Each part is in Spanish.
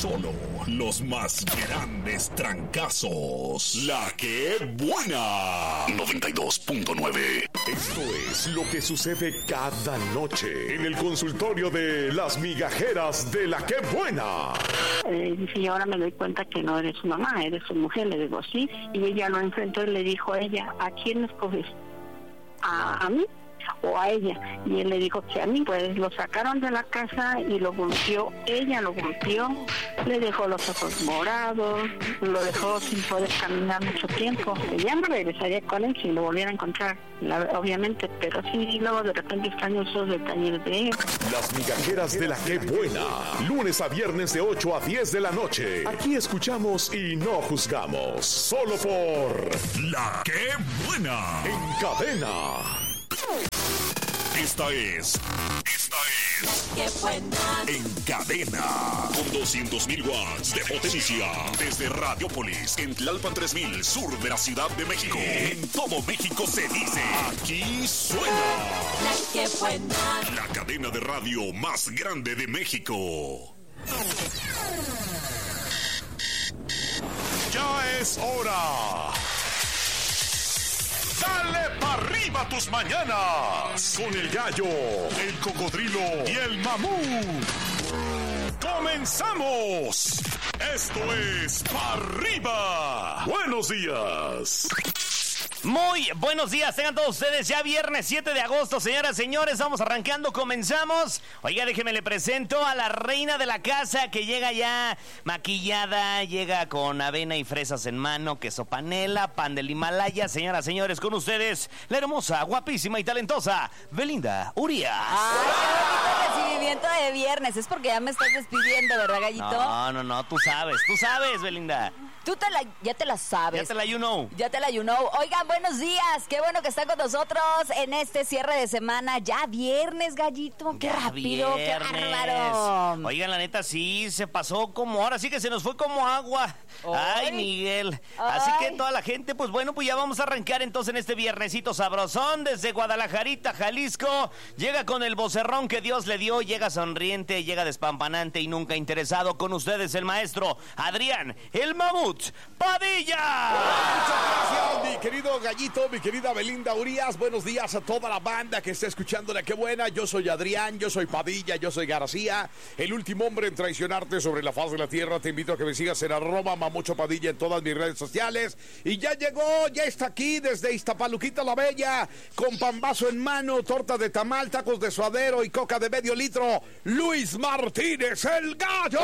Solo los más grandes trancazos. La que buena. 92.9. Esto es lo que sucede cada noche en el consultorio de las migajeras de La que buena. Dice, y ahora me doy cuenta que no eres su mamá, eres su mujer. Le digo, sí. Y ella lo enfrentó y le dijo a ella, ¿a quién escoges? ¿A mí o a ella? Y él le dijo que a mí. Pues lo sacaron de la casa y lo golpeó. Ella lo golpeó, le dejó los ojos morados, lo dejó sin poder caminar mucho tiempo. Ya no regresaría con él si lo volviera a encontrar, obviamente, pero sí, luego de repente extraño esos detalles de él. Las migajeras de La que buena. Lunes a viernes de 8 a 10 de la noche. Aquí escuchamos y no juzgamos. Solo por La que buena. En cadena. Esta es ¡Qué buena! En cadena, con 200.000 watts de potencia, desde Radiópolis, en Tlalpan 3000, sur de la Ciudad de México. En todo México se dice, aquí suena ¡La que buena! La cadena de radio más grande de México. Ya es hora. ¡Dale para arriba tus mañanas! Con el gallo, el cocodrilo y el mamut. ¡Comenzamos! Esto es Pa' Arriba. ¡Buenos días! Muy buenos días, tengan todos ustedes. Ya viernes 7 de agosto, señoras, señores, vamos arrancando, comenzamos. Oiga, déjeme le presento a la reina de la casa, que llega ya maquillada, llega con avena y fresas en mano, queso panela, pan del Himalaya. Señoras, señores, con ustedes, la hermosa, guapísima y talentosa Belinda Urias. ¡Ay, qué bonito recibimiento de viernes! Es porque ya me estás despidiendo, ¿verdad, gallito? No, tú sabes, Belinda. Ya te la sabes. Ya te la you know. Oigan, buenos días. Qué bueno que están con nosotros en este cierre de semana. Ya viernes, gallito. Qué ya rápido, viernes. Qué bárbaro. Oigan, la neta, sí, se pasó como... Ahora sí que se nos fue como agua. Ay, Miguel. Así que toda la gente, pues bueno, pues ya vamos a arrancar entonces en este viernesito sabrosón. Desde Guadalajarita, Jalisco. Llega con el vocerrón que Dios le dio. Llega sonriente, llega despampanante y nunca interesado. Con ustedes el maestro Adrián, el mamut Padilla. Muchas gracias, mi querido gallito, mi querida Belinda Urias. Buenos días a toda la banda que está escuchando La que buena. Yo soy Adrián, yo soy Padilla, yo soy García, el último hombre en traicionarte sobre la faz de la tierra. Te invito a que me sigas en @mamuchopadilla en todas mis redes sociales. Y ya llegó, ya está aquí desde Iztapaluquita la Bella, con pambazo en mano, torta de tamal, tacos de suadero y coca de medio litro, Luis Martínez, el gallo.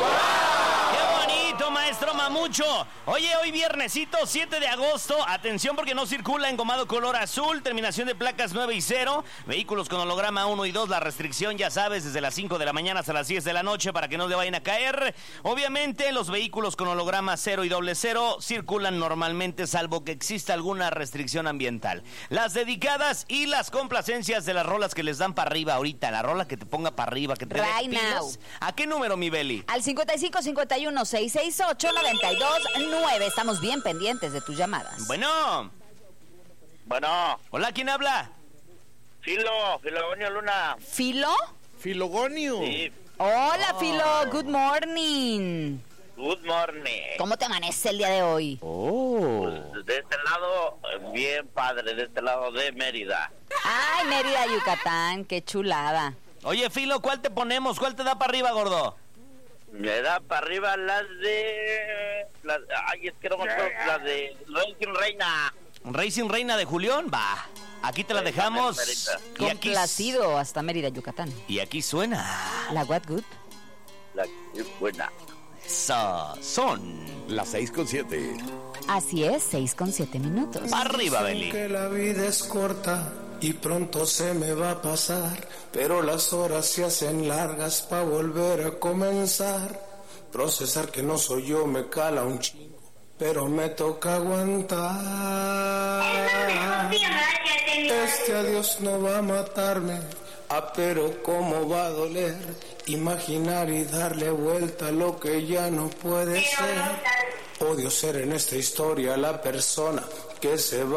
¡Qué bonito, maestro Mamucho! Oye, hoy viernesito 7 de agosto, atención porque no circula engomado color azul, terminación de placas 9 y 0, vehículos con holograma 1 y 2, la restricción ya sabes, desde las 5 de la mañana hasta las 10 de la noche para que no le vayan a caer. Obviamente los vehículos con holograma 0 y doble 0 circulan normalmente salvo que exista alguna restricción ambiental. Las dedicadas y las complacencias de las rolas que les dan para arriba ahorita, la rola que te ponga para arriba, que te dé pilas. ¿A qué número, mi Beli? Al 55 51 668 92 9. Estamos bien pendientes de tus llamadas. Bueno. Hola, ¿quién habla? Filogonio Luna. ¿Filo? Filogonio. Sí. Hola, Filo. Good morning. Good morning. ¿Cómo te amanece el día de hoy? Pues de este lado, bien padre, de este lado de Mérida. Ay, Mérida, Yucatán, qué chulada. Oye, Filo, ¿cuál te ponemos? ¿Cuál te da para arriba, gordo? Me da para arriba las de... es que no me acuerdo, las de Racing Reina. Racing Reina de Julián, va. Aquí te la dejamos. Y aquí, complacido hasta Mérida, Yucatán. y aquí suena. La What Good. La que es buena. Son Las 6:07. Así es, 6:07. para arriba, Beli. Que la vida es corta y pronto se me va a pasar, pero las horas se hacen largas pa' volver a comenzar. Procesar que no soy yo me cala un chingo, pero me toca aguantar. Este adiós no va a matarme, pero cómo va a doler imaginar y darle vuelta a lo que ya no puede ser. Odio ser en esta historia la persona que se va